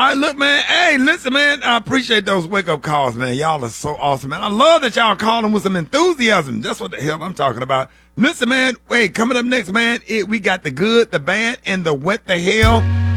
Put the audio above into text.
right, look, man. Hey, listen, man. I appreciate those wake-up calls, man. Y'all are so awesome, man. I love that y'all calling with some enthusiasm. That's what the hell I'm talking about. Listen, man. Wait, coming up next, man, we got the good, the bad, and the what the hell.